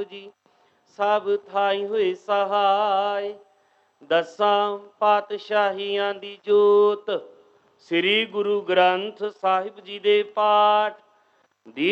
ਜੀ ਸਭ ਥਾਈ ਹੋਏ ਸਹਾਇ। ਦਸਾਂ ਪਾਤਸ਼ਾਹੀਆਂ ਦੀ ਜੋਤ ਸ੍ਰੀ ਗੁਰੂ ਗ੍ਰੰਥ ਸਾਹਿਬ ਜੀ ਦੇ ਪਾਠ ਦੀ